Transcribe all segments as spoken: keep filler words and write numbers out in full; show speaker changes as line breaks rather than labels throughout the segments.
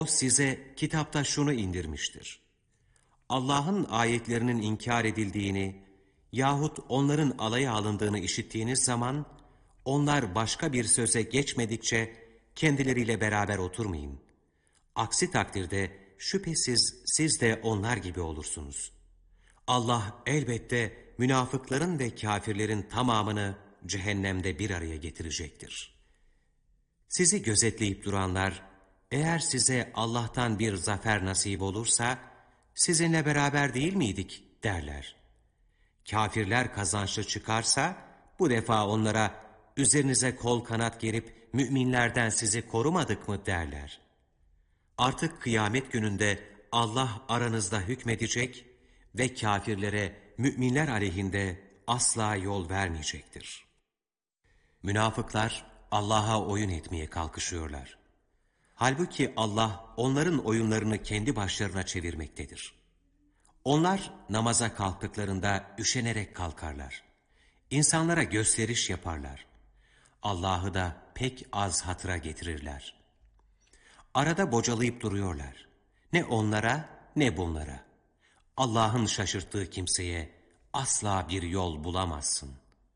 O size kitapta şunu indirmiştir. Allah'ın ayetlerinin inkar edildiğini yahut onların alaya alındığını işittiğiniz zaman, onlar başka bir söze geçmedikçe kendileriyle beraber oturmayın. Aksi takdirde şüphesiz siz de onlar gibi olursunuz. Allah elbette münafıkların ve kâfirlerin tamamını cehennemde bir araya getirecektir. Sizi gözetleyip duranlar, eğer size Allah'tan bir zafer nasip olursa, sizinle beraber değil miydik derler. Kâfirler kazançlı çıkarsa, bu defa onlara, üzerinize kol kanat gerip müminlerden sizi korumadık mı derler. Artık kıyamet gününde Allah aranızda hükmedecek ve kâfirlere müminler aleyhinde asla yol vermeyecektir. Münafıklar Allah'a oyun etmeye kalkışıyorlar. Halbuki Allah onların oyunlarını kendi başlarına çevirmektedir. Onlar namaza kalktıklarında üşenerek kalkarlar. İnsanlara gösteriş yaparlar. Allah'ı da pek az hatıra getirirler. Arada bocalayıp duruyorlar. Ne onlara ne bunlara. Allah'ın şaşırttığı kimseye asla bir yol bulamazsın.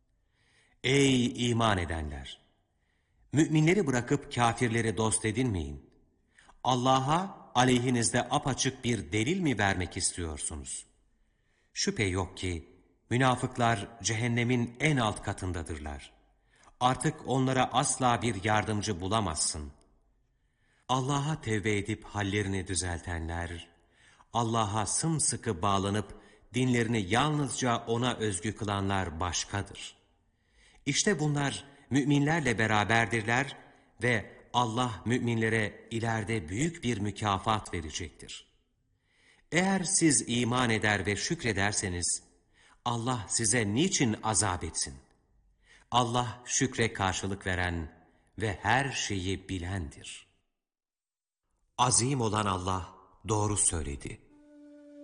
Ey iman edenler! Müminleri bırakıp kâfirleri dost edinmeyin. Allah'a aleyhinizde apaçık bir delil mi vermek istiyorsunuz? Şüphe yok ki münafıklar cehennemin en alt katındadırlar. Artık onlara asla bir yardımcı bulamazsın. Allah'a tevbe edip hallerini düzeltenler, Allah'a sımsıkı bağlanıp dinlerini yalnızca O'na özgü kılanlar başkadır. İşte bunlar müminlerle beraberdirler ve Allah müminlere ileride büyük bir mükafat verecektir. Eğer siz iman eder ve şükrederseniz, Allah size niçin azap etsin? Allah şükre karşılık veren ve her şeyi bilendir. Azim olan Allah doğru söyledi.